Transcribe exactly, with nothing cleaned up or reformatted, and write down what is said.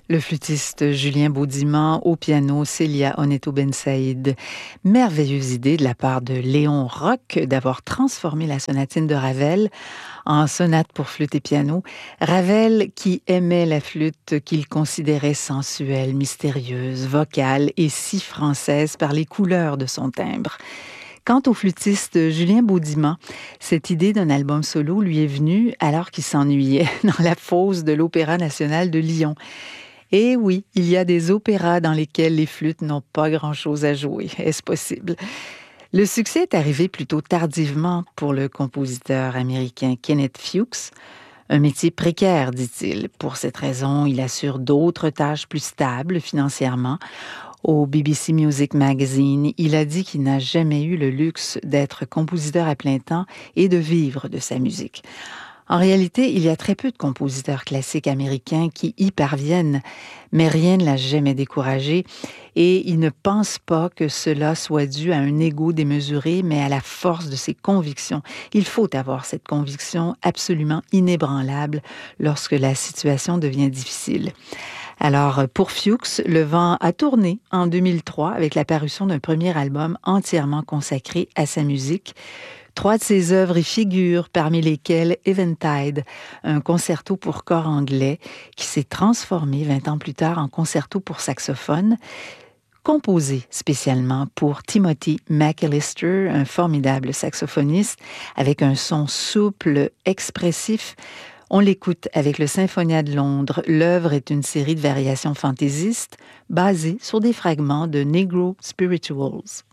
Le flûtiste Julien Baudimand, au piano Célia Oneto Bensaïd. Merveilleuse idée de la part de Léon Roch d'avoir transformé la sonatine de Ravel en sonate pour flûte et piano. Ravel qui aimait la flûte qu'il considérait sensuelle, mystérieuse, vocale et si française par les couleurs de son timbre. Quant au flûtiste Julien Baudimand, cette idée d'un album solo lui est venue alors qu'il s'ennuyait dans la fosse de l'Opéra national de Lyon. Et oui, il y a des opéras dans lesquels les flûtes n'ont pas grand-chose à jouer. Est-ce possible? Le succès est arrivé plutôt tardivement pour le compositeur américain Kenneth Fuchs. Un métier précaire, dit-il. Pour cette raison, il assure d'autres tâches plus stables financièrement. Au B B C Music Magazine, il a dit qu'il n'a jamais eu le luxe d'être compositeur à plein temps et de vivre de sa musique. En réalité, il y a très peu de compositeurs classiques américains qui y parviennent, mais rien ne l'a jamais découragé et il ne pense pas que cela soit dû à un ego démesuré, mais à la force de ses convictions. Il faut avoir cette conviction absolument inébranlable lorsque la situation devient difficile. Alors, pour Fuchs, le vent a tourné en deux mille trois avec la parution d'un premier album entièrement consacré à sa musique. Trois de ses œuvres y figurent, parmi lesquelles Eventide, un concerto pour corps anglais qui s'est transformé vingt ans plus tard en concerto pour saxophone, composé spécialement pour Timothy McAllister, un formidable saxophoniste avec un son souple, expressif. On l'écoute avec le Symphonia de Londres. L'œuvre est une série de variations fantaisistes basées sur des fragments de Negro Spirituals.